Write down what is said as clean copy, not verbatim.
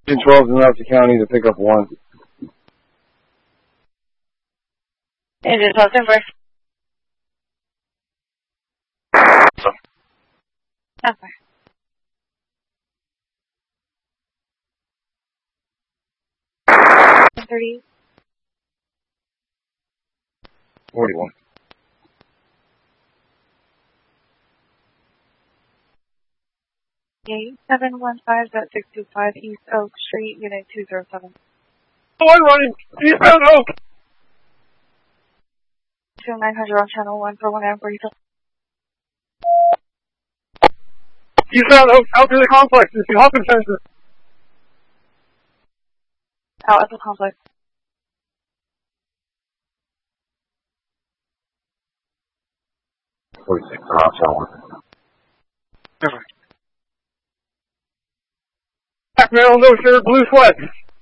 Engine 12 in Ramsey County to pick up 1. Engine 12, Denver. Okay. 30. 41. Okay, 715.625 East Oak Street, Unit 207. One running, eastbound Oak. 900 on channel 1 for 1 amp refill. Eastbound Oak, out to the complex, it's the Hawkins Center. Out at the complex. Around channel 1. Never. Black male, no shirt, blue sweat.